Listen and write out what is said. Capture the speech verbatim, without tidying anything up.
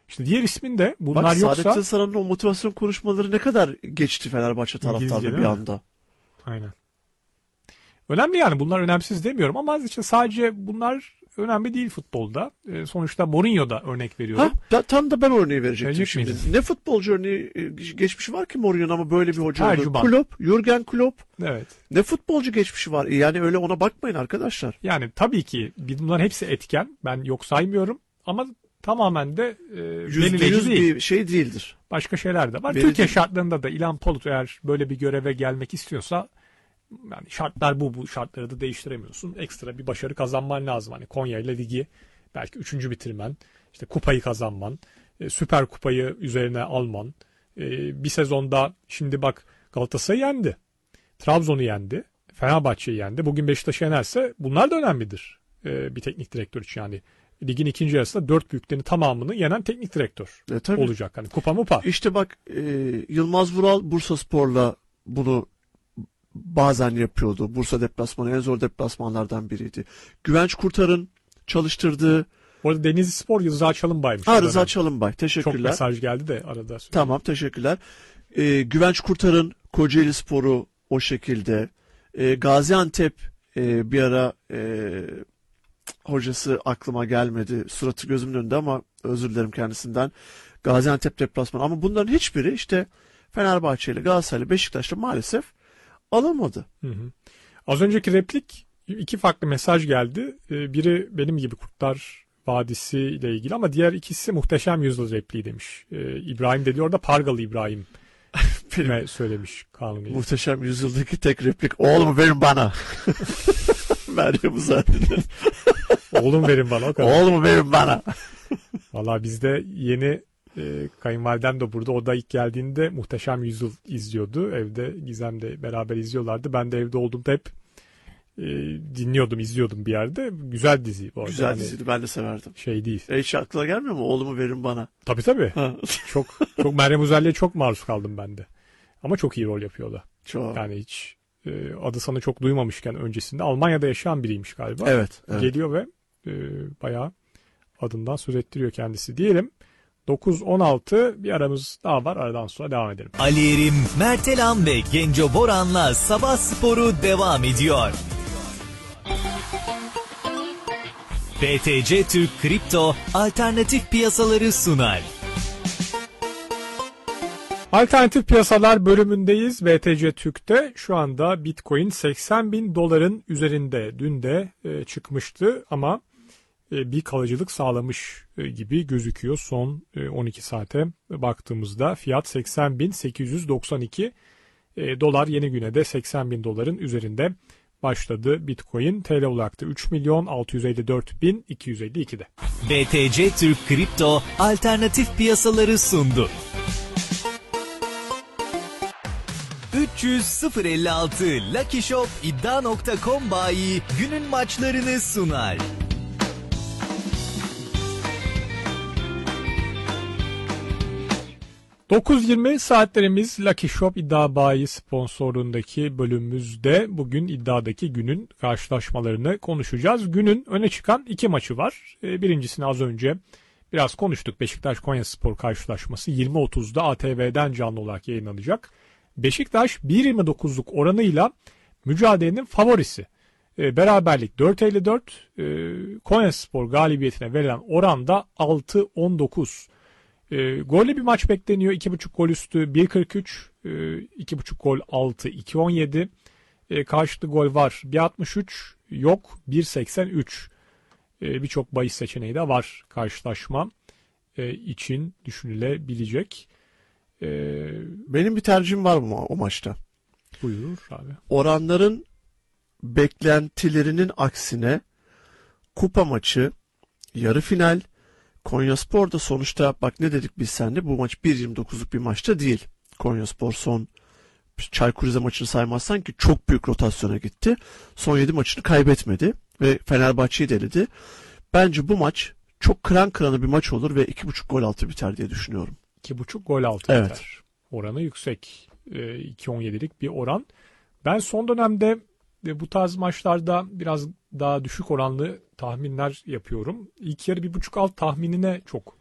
İşte diğer ismin de bunlar Bak, yoksa... Saadettin Saran'ın o motivasyon konuşmaları ne kadar geçti Fenerbahçe taraftarı bir anda. Aynen. Önemli yani, bunlar önemsiz demiyorum ama işte sadece bunlar önemli değil futbolda. E, sonuçta Mourinho'da örnek veriyorum. Ha, da, tam da ben örneği verecektim Verecek şimdi. miydin? Ne futbolcu örneği geçmişi var ki Mourinho'nun ama böyle bir hoca oldu. Tercüman. Klopp, Jürgen Klopp. Evet. Ne futbolcu geçmişi var. Yani öyle ona bakmayın arkadaşlar. Yani tabii ki bunların hepsi etken. Ben yok saymıyorum ama tamamen de e, belirleyici değil. Bir şey değildir. Başka şeyler de var. Belirleyici. Türkiye şartlarında da İlhan Palut eğer böyle bir göreve gelmek istiyorsa, yani şartlar bu, bu şartları da değiştiremiyorsun. Ekstra bir başarı kazanman lazım. Hani Konya ile ligi belki üçüncü bitirmen, işte kupayı kazanman, e, Süper Kupayı üzerine alman. E, bir sezonda şimdi bak Galatasaray'ı yendi. Trabzon'u yendi. Fenerbahçe'yi yendi. Bugün Beşiktaş'ı yenerse bunlar da önemlidir. E, bir teknik direktör için yani. Ligin ikinci yarısında dört büyüklerin tamamını yenen teknik direktör e, olacak. Hani kupa mupa. İşte bak e, Yılmaz Vural Bursaspor'la bunu bazen yapıyordu. Bursa deplasmanı en zor deplasmanlardan biriydi. Güvenç Kurtar'ın çalıştırdığı... Bu arada Denizli Spor Rıza Çalınbay'mış. Ha, Rıza Çalınbay. Teşekkürler. Çok mesaj geldi de arada söyleyeyim. Tamam, teşekkürler. Ee, Güvenç Kurtar'ın Kocaeli Spor'u o şekilde. Ee, Gaziantep e, bir ara e, hocası aklıma gelmedi. Suratı gözümün önünde ama özür dilerim kendisinden. Gaziantep deplasmanı. Ama bunların hiçbiri işte Fenerbahçe ile Galatasaray ile Beşiktaş'la maalesef alınmadı. Hı hı. Az önceki replik, iki farklı mesaj geldi. Biri benim gibi Kurtlar Vadisi ile ilgili ama diğer ikisi Muhteşem Yüzyıl repliği demiş. Ee, İbrahim dedi orada, Pargalı İbrahim filme söylemiş Kanuni. Muhteşem Yüzyıl'daki tek replik oğlumu verin bana. Meryem Uzerli'nin. Oğlum verin bana, o kadar. Oğlumu verin bana. Valla bizde yeni e, kayınvalidem de burada, o da ilk geldiğinde Muhteşem Yüzyıl izliyordu. Evde Gizem'le beraber izliyorlardı. Ben de evde olduğumda hep e, dinliyordum, izliyordum bir yerde. Güzel dizi bu arada. Güzel hani diziydi, ben de severdim. Şey değil. E, hiç aklına gelmiyor mu? Oğlumu verin bana. Tabii tabii. çok çok Meryem Uzerli'ye çok maruz kaldım ben de. Ama çok iyi rol yapıyor da. Çok. Yani hiç e, adı sana çok duymamışken öncesinde Almanya'da yaşayan biriymiş galiba. Evet. evet. Geliyor ve e, bayağı adından söz ettiriyor kendisi. Diyelim dokuz on altı, bir aramız daha var. Aradan sonra devam edelim. Ali Erim, Mert Elan ve Genco Boran'la Sabah Sporu devam ediyor. B T C Türk Kripto alternatif piyasaları sunar. Alternatif piyasalar bölümündeyiz. B T C Türk'te şu anda Bitcoin seksen bin doların üzerinde. Dün de e, çıkmıştı ama e, bir kalıcılık sağlamış e, gibi gözüküyor. Son e, on iki saate baktığımızda fiyat seksen bin sekiz yüz doksan iki e, dolar. Yeni güne de seksen bin doların üzerinde başladı Bitcoin. T L olarak da üç milyon altı yüz elli dört bin iki yüz elli iki'de. B T C Türk Kripto alternatif piyasaları sundu. üç yüz sıfır elli altı Lucky Shop iddia nokta com bayi günün maçlarını sunar. dokuz yirmi saatlerimiz Lucky Shop iddia bayi sponsorluğundaki bölümümüzde bugün iddiadaki günün karşılaşmalarını konuşacağız. Günün öne çıkan iki maçı var. Birincisini az önce biraz konuştuk. Beşiktaş-Konyaspor karşılaşması yirmi otuzda A T V'den canlı olarak yayınlanacak. Beşiktaş bir virgül yirmi dokuzluk oranıyla mücadelenin favorisi. E, beraberlik dört elli dört. E, Konyaspor galibiyetine verilen oranda altı on dokuz. E, gollü bir maç bekleniyor. iki buçuk gol üstü bir kırk üç. E, iki buçuk gol altı iki on yedi. E, karşılıklı gol var bir altmış üç. Yok bir seksen üç. E, Birçok bahis seçeneği de var karşılaşma e, için düşünülebilecek. Ee, benim bir tercihim var mı o maçta? Buyur abi. Oranların beklentilerinin aksine kupa maçı, yarı final, Konyaspor da sonuçta bak ne dedik biz seninle, bu maç bir virgül yirmi dokuzluk bir maçta değil. Konyaspor son Çaykur Rize maçını saymazsan ki çok büyük rotasyona gitti. Son yedi maçını kaybetmedi ve Fenerbahçe'yi de eledi. Bence bu maç çok kıran kırana bir maç olur ve iki buçuk gol altı biter diye düşünüyorum. iki buçuk gol altı evet. biter. Oranı yüksek. E, iki on yedilik bir oran. Ben son dönemde e, bu tarz maçlarda biraz daha düşük oranlı tahminler yapıyorum. İlk yarı bir buçuk alt tahminine çok